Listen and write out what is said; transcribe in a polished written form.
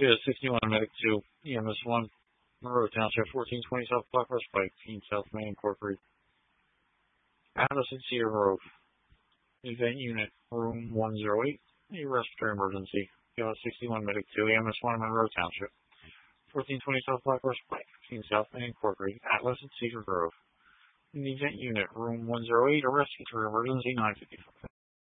Yeah, 61 Medic 2, EMS 1, Monroe Township, 1420 South Blackhorse Pike, Keene, South Main, Incorporated. Atlas and Cedar Grove. Event Unit, Room 108, a respiratory emergency. EMS 61 Medic 2, EMS 1, Monroe Township, 1420 South Blackhorse Pike, Keene, South Main, Incorporated. Atlas and Cedar Grove. In the Event Unit, Room 108, a respiratory emergency, 955.